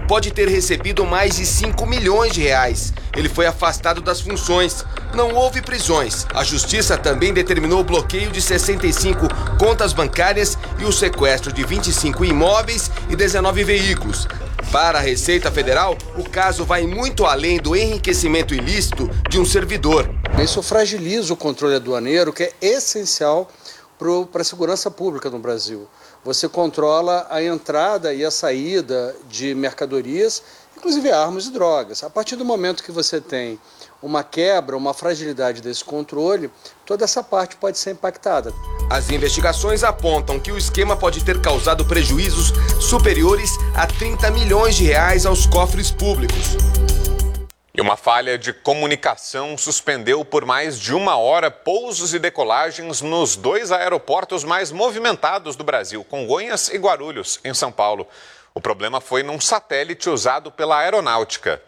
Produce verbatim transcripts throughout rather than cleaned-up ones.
pode ter recebido mais de cinco milhões de reais. Ele foi afastado das funções. Não houve prisões. A justiça também determinou o bloqueio de sessenta e cinco contas bancárias e o sequestro de vinte e cinco imóveis e dezenove veículos. Para a Receita Federal, o caso vai muito além do enriquecimento ilícito de um servidor. Isso fragiliza o controle aduaneiro, que é essencial para a segurança pública no Brasil. Você controla a entrada e a saída de mercadorias, inclusive armas e drogas. A partir do momento que você tem uma quebra, uma fragilidade desse controle, toda essa parte pode ser impactada. As investigações apontam que o esquema pode ter causado prejuízos superiores a trinta milhões de reais aos cofres públicos. E uma falha de comunicação suspendeu por mais de uma hora pousos e decolagens nos dois aeroportos mais movimentados do Brasil, Congonhas e Guarulhos, em São Paulo. O problema foi num satélite usado pela aeronáutica.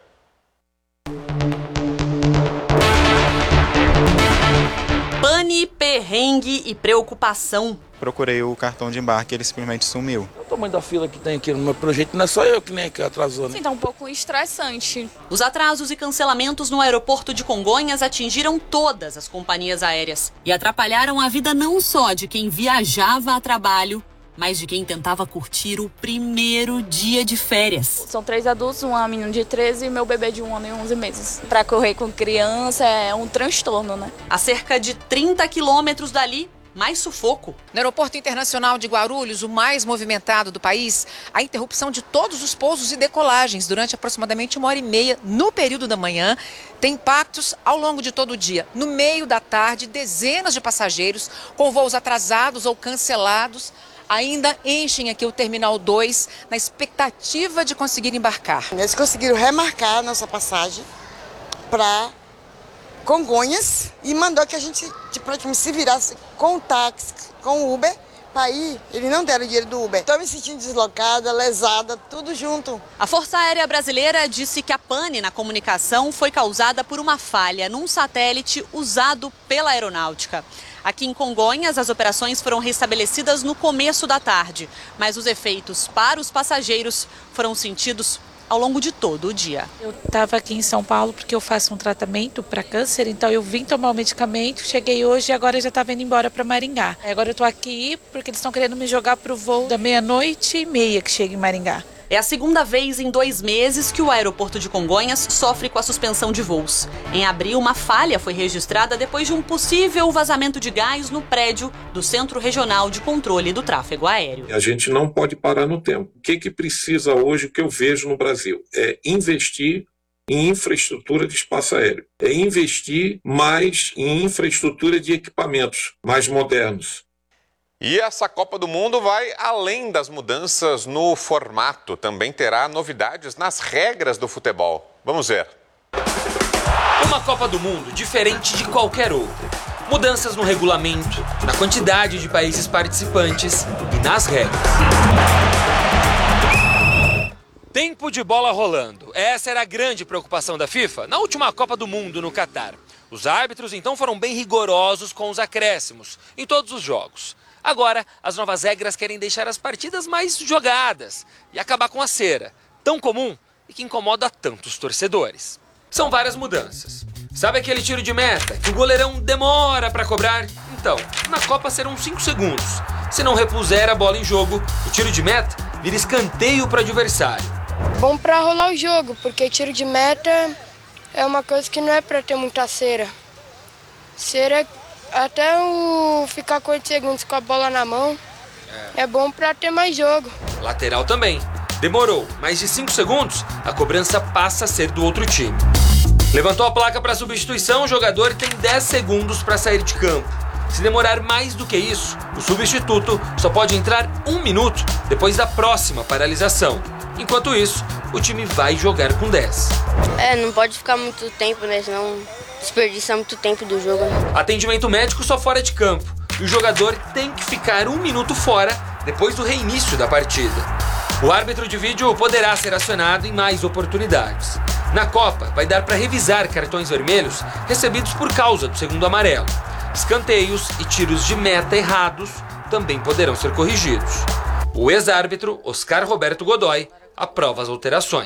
Pane, perrengue e preocupação. Procurei o cartão de embarque, ele simplesmente sumiu. O tamanho da fila que tem aqui no meu projeto, não é só eu que nem que atrasou, né? Sim, tá um pouco estressante. Os atrasos e cancelamentos no aeroporto de Congonhas atingiram todas as companhias aéreas e atrapalharam a vida não só de quem viajava a trabalho, mas de quem tentava curtir o primeiro dia de férias. São três adultos, uma menina de treze e meu bebê de um ano e onze meses. Para correr com criança é um transtorno, né? A cerca de trinta quilômetros dali, mais sufoco. No Aeroporto Internacional de Guarulhos, o mais movimentado do país, a interrupção de todos os pousos e decolagens durante aproximadamente uma hora e meia no período da manhã tem impactos ao longo de todo o dia. No meio da tarde, dezenas de passageiros com voos atrasados ou cancelados ainda enchem aqui o Terminal dois na expectativa de conseguir embarcar. Eles conseguiram remarcar a nossa passagem para Congonhas e mandou que a gente praticamente se virasse com o táxi, com o Uber, para ir. Eles não deram o dinheiro do Uber. Estou me sentindo deslocada, lesada, tudo junto. A Força Aérea Brasileira disse que a pane na comunicação foi causada por uma falha num satélite usado pela aeronáutica. Aqui em Congonhas, as operações foram restabelecidas no começo da tarde, mas os efeitos para os passageiros foram sentidos ao longo de todo o dia. Eu estava aqui em São Paulo porque eu faço um tratamento para câncer, então eu vim tomar o medicamento, cheguei hoje e agora já estava indo embora para Maringá. Agora eu estou aqui porque eles estão querendo me jogar para o voo da meia-noite e meia que chega em Maringá. É a segunda vez em dois meses que o aeroporto de Congonhas sofre com a suspensão de voos. Em abril, uma falha foi registrada depois de um possível vazamento de gás no prédio do Centro Regional de Controle do Tráfego Aéreo. A gente não pode parar no tempo. O que, que precisa hoje, o que eu vejo no Brasil? É investir em infraestrutura de espaço aéreo. É investir mais em infraestrutura de equipamentos mais modernos. E essa Copa do Mundo vai além das mudanças no formato. Também terá novidades nas regras do futebol. Vamos ver. Uma Copa do Mundo diferente de qualquer outra. Mudanças no regulamento, na quantidade de países participantes e nas regras. Tempo de bola rolando. Essa era a grande preocupação da FIFA na última Copa do Mundo no Catar. Os árbitros então foram bem rigorosos com os acréscimos em todos os jogos. Agora, as novas regras querem deixar as partidas mais jogadas e acabar com a cera, tão comum e que incomoda tantos torcedores. São várias mudanças. Sabe aquele tiro de meta que o goleirão demora para cobrar? Então, na Copa serão cinco segundos. Se não repuser a bola em jogo, o tiro de meta vira escanteio para o adversário. Bom para rolar o jogo, porque tiro de meta é uma coisa que não é para ter muita cera. Cera até o ficar com oito segundos com a bola na mão é, é bom para ter mais jogo. Lateral também. Demorou mais de cinco segundos, a cobrança passa a ser do outro time. Levantou a placa para substituição, o jogador tem dez segundos para sair de campo. Se demorar mais do que isso, o substituto só pode entrar um minuto depois da próxima paralisação. Enquanto isso, o time vai jogar com dez. É, não pode ficar muito tempo, né? Senão desperdiça muito tempo do jogo, né? Atendimento médico só fora de campo. E o jogador tem que ficar um minuto fora depois do reinício da partida. O árbitro de vídeo poderá ser acionado em mais oportunidades. Na Copa, vai dar para revisar cartões vermelhos recebidos por causa do segundo amarelo. Escanteios e tiros de meta errados também poderão ser corrigidos. O ex-árbitro Oscar Roberto Godoy aprova as alterações.